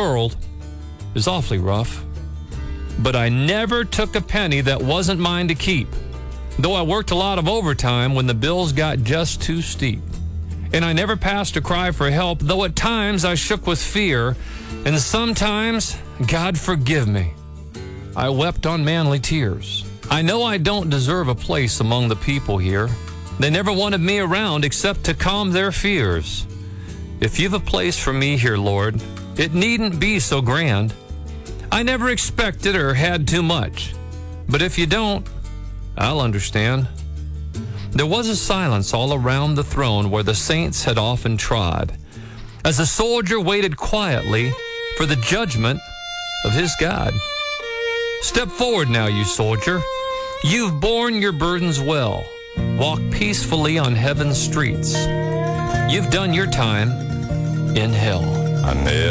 world is awfully rough. But I never took a penny that wasn't mine to keep, though I worked a lot of overtime when the bills got just too steep. And I never passed a cry for help, though at times I shook with fear, and sometimes, God forgive me, I wept unmanly tears. I know I don't deserve a place among the people here. They never wanted me around except to calm their fears. If you've a place for me here, Lord, it needn't be so grand. I never expected or had too much, but if you don't, I'll understand. There was a silence all around the throne where the saints had often trod, as the soldier waited quietly for the judgment of his God. Step forward now, you soldier. You've borne your burdens well. Walk peacefully on heaven's streets. You've done your time in hell.